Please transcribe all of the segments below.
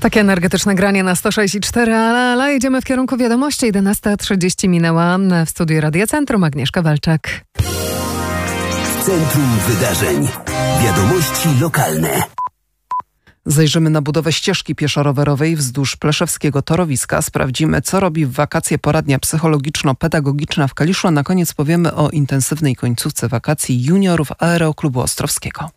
Takie energetyczne granie na 106,4, ale idziemy w kierunku wiadomości. 11:30 minęła. W studiu Radia Centrum Agnieszka Walczak. Centrum Wydarzeń. Wiadomości lokalne. Zajrzymy na budowę ścieżki pieszo-rowerowej wzdłuż Pleszewskiego torowiska. Sprawdzimy, co robi w wakacje poradnia psychologiczno-pedagogiczna w Kaliszu, a na koniec powiemy o intensywnej końcówce wakacji juniorów Aeroklubu Ostrowskiego.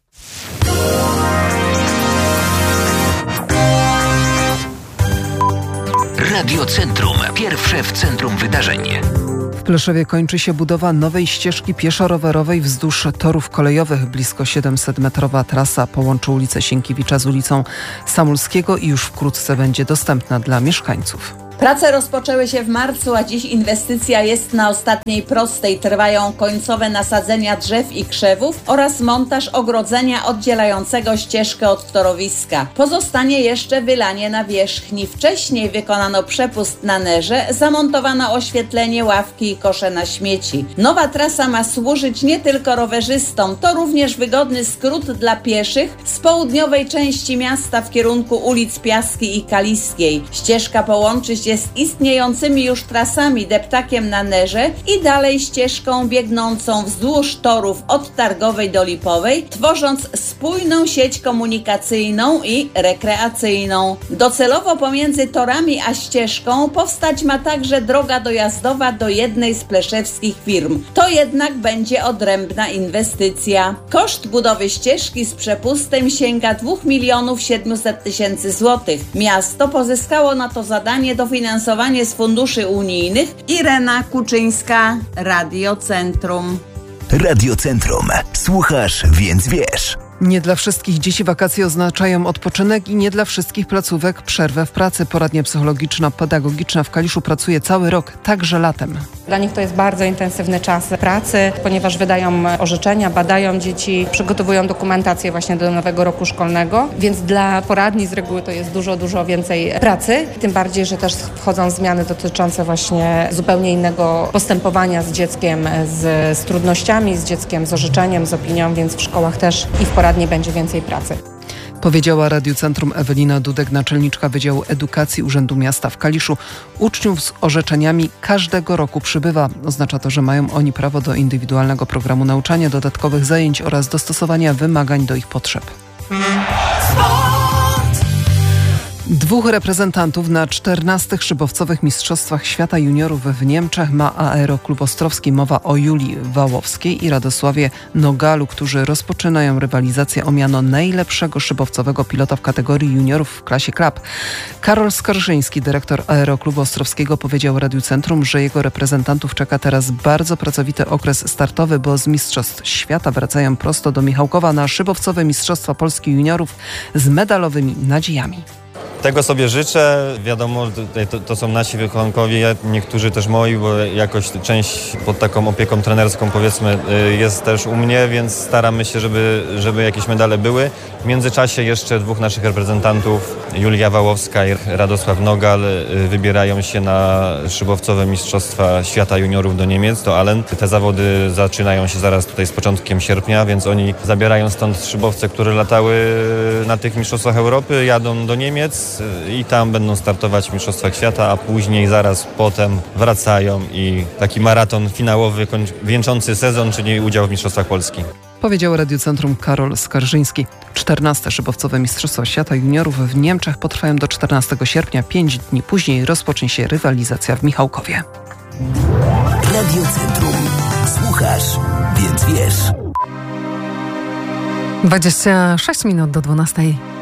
Radio Centrum. Pierwsze w centrum wydarzeń. W Pleszewie kończy się budowa nowej ścieżki pieszo-rowerowej wzdłuż torów kolejowych. Blisko 700-metrowa trasa połączy ulicę Sienkiewicza z ulicą Samulskiego i już wkrótce będzie dostępna dla mieszkańców. Prace rozpoczęły się w marcu, a dziś inwestycja jest na ostatniej prostej. Trwają końcowe nasadzenia drzew i krzewów oraz montaż ogrodzenia oddzielającego ścieżkę od torowiska. Pozostanie jeszcze wylanie nawierzchni. Wcześniej wykonano przepust na nerze, zamontowano oświetlenie, ławki i kosze na śmieci. Nowa trasa ma służyć nie tylko rowerzystom, to również wygodny skrót dla pieszych z południowej części miasta w kierunku ulic Piaskiej i Kaliskiej. Ścieżka połączy się z istniejącymi już trasami deptakiem na Nerze i dalej ścieżką biegnącą wzdłuż torów od Targowej do Lipowej, tworząc spójną sieć komunikacyjną i rekreacyjną. Docelowo pomiędzy torami a ścieżką powstać ma także droga dojazdowa do jednej z pleszewskich firm. To jednak będzie odrębna inwestycja. Koszt budowy ścieżki z przepustem sięga 2 700 000 złotych. Miasto pozyskało na to zadanie dofinansowanie z funduszy unijnych. Irena Kuczyńska, Radio Centrum. Radio Centrum. Słuchasz, więc wiesz. Nie dla wszystkich dzieci wakacje oznaczają odpoczynek i nie dla wszystkich placówek przerwę w pracy. Poradnia psychologiczno-pedagogiczna w Kaliszu pracuje cały rok, także latem. Dla nich to jest bardzo intensywny czas pracy, ponieważ wydają orzeczenia, badają dzieci, przygotowują dokumentację właśnie do nowego roku szkolnego, więc dla poradni z reguły to jest dużo więcej pracy. Tym bardziej, że też wchodzą zmiany dotyczące właśnie zupełnie innego postępowania z dzieckiem, z trudnościami, z dzieckiem, z orzeczeniem, z opinią, więc w szkołach też i w poradni będzie więcej pracy. Powiedziała Radiu Centrum Ewelina Dudek, naczelniczka Wydziału Edukacji Urzędu Miasta w Kaliszu. Uczniów z orzeczeniami każdego roku przybywa. Oznacza to, że mają oni prawo do indywidualnego programu nauczania, dodatkowych zajęć oraz dostosowania wymagań do ich potrzeb. 2 reprezentantów na 14. szybowcowych Mistrzostwach Świata Juniorów w Niemczech ma Aeroklub Ostrowski. Mowa o Julii Wałowskiej i Radosławie Nogalu, którzy rozpoczynają rywalizację o miano najlepszego szybowcowego pilota w kategorii juniorów w klasie Club. Karol Skarżyński, dyrektor Aeroklubu Ostrowskiego, powiedział Radiu Centrum, że jego reprezentantów czeka teraz bardzo pracowity okres startowy, bo z Mistrzostw Świata wracają prosto do Michałkowa na szybowcowe Mistrzostwa Polski Juniorów z medalowymi nadziejami. Tego sobie życzę. Wiadomo, to są nasi wychowankowie, niektórzy też moi, bo jakoś część pod taką opieką trenerską powiedzmy jest też u mnie, więc staramy się, żeby jakieś medale były. W międzyczasie jeszcze 2 naszych reprezentantów, Julia Wałowska i Radosław Nogal, wybierają się na szybowcowe Mistrzostwa Świata Juniorów do Niemiec, do Allen. Te zawody zaczynają się zaraz tutaj z początkiem sierpnia, więc oni zabierają stąd szybowce, które latały na tych Mistrzostwach Europy, jadą do Niemiec i tam będą startować w Mistrzostwach Świata, a później zaraz potem wracają i taki maraton finałowy wieńczący sezon, czyli udział w Mistrzostwach Polski. Powiedział Radiu Centrum Karol Skarżyński. 14. szybowcowe Mistrzostwa Świata Juniorów w Niemczech potrwają do 14 sierpnia. 5 dni później rozpocznie się rywalizacja w Michałkowie. Radio Centrum. Słuchasz, więc wiesz. 26 minut do 12.